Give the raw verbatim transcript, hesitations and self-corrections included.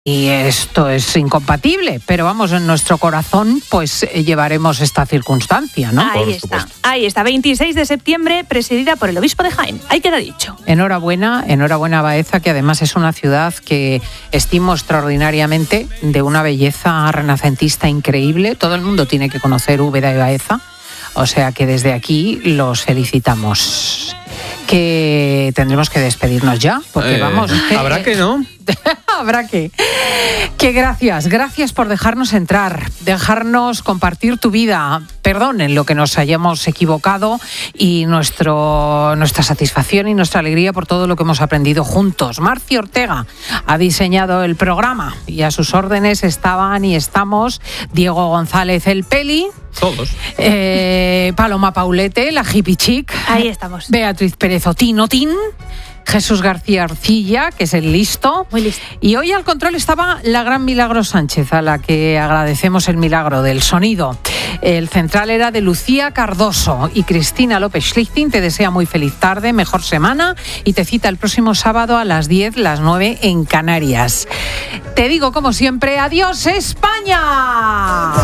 Y esto es incompatible, pero vamos, en nuestro corazón pues llevaremos esta circunstancia, ¿no? Ahí está, ahí está, veintiséis de septiembre, presidida por el obispo de Jaén. Ahí queda dicho. Enhorabuena, enhorabuena a Baeza, que además es una ciudad que estimo extraordinariamente, de una belleza renacentista increíble. Todo el mundo tiene que conocer Úbeda y Baeza, o sea que desde aquí los felicitamos. Que tendremos que despedirnos ya, porque eh, vamos... Habrá que no. Habrá que. Que gracias, gracias por dejarnos entrar, dejarnos compartir tu vida. Perdonen lo que nos hayamos equivocado y nuestro, nuestra satisfacción y nuestra alegría por todo lo que hemos aprendido juntos. Marci Ortega ha diseñado el programa y a sus órdenes estaban y estamos Diego González el Peli. Todos. Eh, Paloma Paulete, la hippie chic. Ahí estamos. Beatriz Pérez Otino Tin. Jesús García Arcilla, que es el listo. Muy listo. Y hoy al control estaba la gran Milagro Sánchez, a la que agradecemos el milagro del sonido. El central era de Lucía Cardoso y Cristina López Schlichting te desea muy feliz tarde, mejor semana y te cita el próximo sábado a las diez, las nueve en Canarias. Te digo como siempre, adiós España.